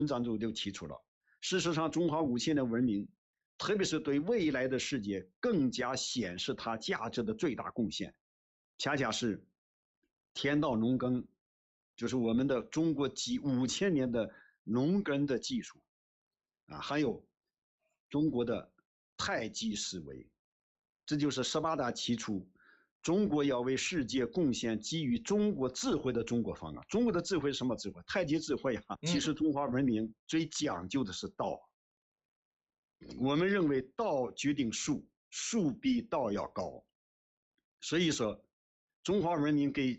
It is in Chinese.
章中就提出了，事实上，中华5000年文明，特别是对未来的世界更加显示它价值的最大贡献，恰恰是天道农耕，就是我们的中国5000年的农耕的技术，还有中国的太极思维，这就是斯巴达提出中国要为世界贡献基于中国智慧的中国方案。中国的智慧是什么智慧？太极智慧啊！其实中华文明最讲究的是道。我们认为道决定术，术比道要高。所以说，中华文明给